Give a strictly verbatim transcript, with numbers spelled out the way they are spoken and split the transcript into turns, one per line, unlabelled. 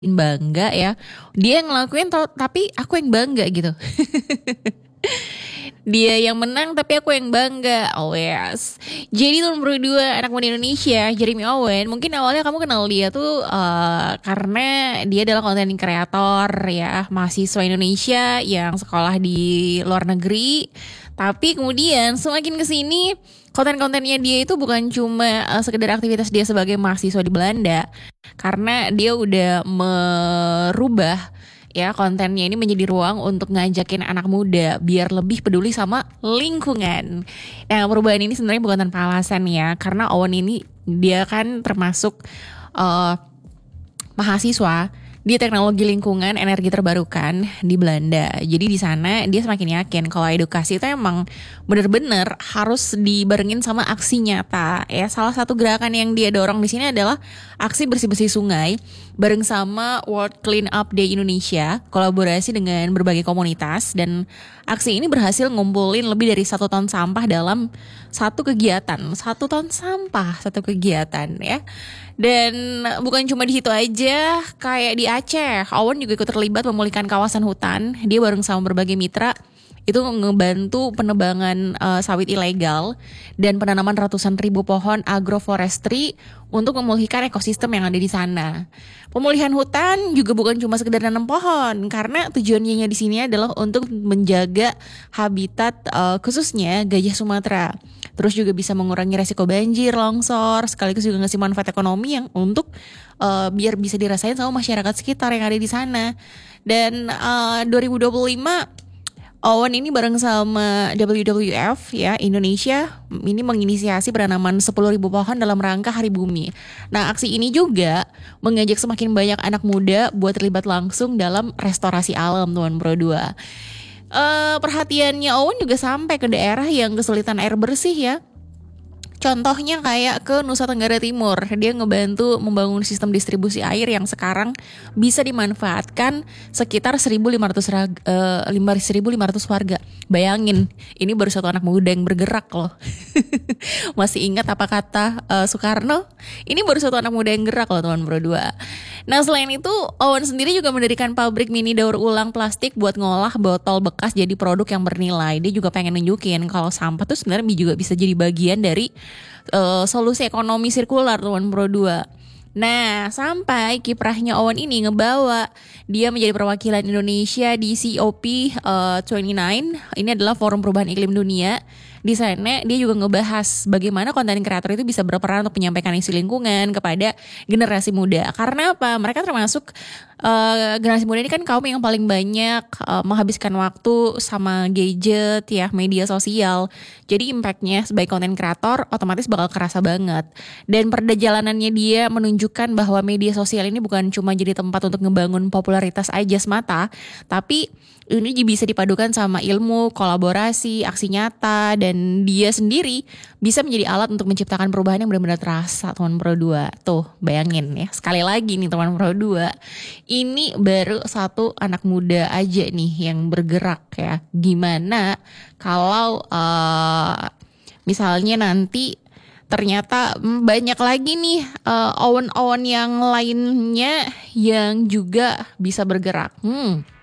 bangga ya. Dia yang ngelakuin to- tapi aku yang bangga gitu. Dia yang menang tapi aku yang bangga. Oh yes. Jadi nomor dua anak muda Indonesia, Jeremy Owen. Mungkin awalnya kamu kenal dia tuh eh, karena dia adalah konten kreator ya, mahasiswa Indonesia yang sekolah di luar negeri. Tapi kemudian semakin kesini konten-kontennya dia itu bukan cuma eh, sekedar aktivitas dia sebagai mahasiswa di Belanda, karena dia udah merubah ya kontennya ini menjadi ruang untuk ngajakin anak muda biar lebih peduli sama lingkungan. Nah, perubahan ini sebenarnya bukan tanpa alasan ya, karena Owen ini dia kan termasuk eh, mahasiswa di teknologi lingkungan energi terbarukan di Belanda. Jadi di sana dia semakin yakin kalau edukasi itu emang bener-bener harus dibarengin sama aksi nyata. Ya, salah satu gerakan yang dia dorong di sini adalah aksi bersih-bersih sungai bareng sama World Clean Up Day Indonesia, kolaborasi dengan berbagai komunitas, dan aksi ini berhasil ngumpulin lebih dari satu ton sampah dalam satu kegiatan. Satu ton sampah, satu kegiatan ya. Dan bukan cuma di situ aja, kayak di Aceh, Owen juga ikut terlibat memulihkan kawasan hutan. Dia bareng sama berbagai mitra itu ngebantu penebangan uh, sawit ilegal dan penanaman ratusan ribu pohon agroforestry untuk memulihkan ekosistem yang ada di sana. Pemulihan hutan juga bukan cuma sekedar nanam pohon, karena tujuannya di sini adalah untuk menjaga habitat uh, khususnya gajah Sumatera. Terus juga bisa mengurangi resiko banjir, longsor, sekaligus juga ngasih manfaat ekonomi yang untuk uh, biar bisa dirasain sama masyarakat sekitar yang ada di sana. Dan uh, dua ribu dua puluh lima Owen ini bareng sama W W F ya Indonesia ini menginisiasi penanaman sepuluh ribu pohon dalam rangka Hari Bumi. Nah, aksi ini juga mengajak semakin banyak anak muda buat terlibat langsung dalam restorasi alam, teman Pro dua. Uh, perhatiannya Owen juga sampai ke daerah yang kesulitan air bersih ya. Contohnya kayak ke Nusa Tenggara Timur, dia ngebantu membangun sistem distribusi air yang sekarang bisa dimanfaatkan sekitar seribu lima ratus rag, uh, seribu lima ratus warga. Bayangin, ini baru satu anak muda yang bergerak loh. Masih ingat apa kata uh, Soekarno? Ini baru satu anak muda yang gerak loh, teman Pro dua. Nah, selain itu, Owen sendiri juga mendirikan pabrik mini daur ulang plastik buat ngolah botol bekas jadi produk yang bernilai. Dia juga pengen nunjukin kalau sampah tuh sebenarnya juga bisa jadi bagian dari Uh, solusi ekonomi sirkular, teman Pro dua. Nah, sampai kiprahnya Owen ini ngebawa dia menjadi perwakilan Indonesia di C O P uh, dua puluh sembilan. Ini adalah Forum Perubahan Iklim Dunia. Di sana dia juga ngebahas bagaimana konten kreator itu bisa berperan untuk menyampaikan isu lingkungan kepada generasi muda. Karena apa? Mereka termasuk uh, generasi muda ini kan kaum yang paling banyak uh, menghabiskan waktu sama gadget ya, media sosial. Jadi impactnya sebagai konten kreator otomatis bakal kerasa banget. Dan perjalanannya dia menunjukkan bahwa media sosial ini bukan cuma jadi tempat untuk ngebangun popularitas aja semata, tapi ini bisa dipadukan sama ilmu, kolaborasi, aksi nyata, dan dia sendiri bisa menjadi alat untuk menciptakan perubahan yang benar-benar terasa, teman Pro dua. Tuh, bayangin ya, sekali lagi nih teman Pro dua, ini baru satu anak muda aja nih yang bergerak ya. Gimana kalau uh, misalnya nanti ternyata banyak lagi nih uh, Owen-Owen yang lainnya yang juga bisa bergerak. Hmm.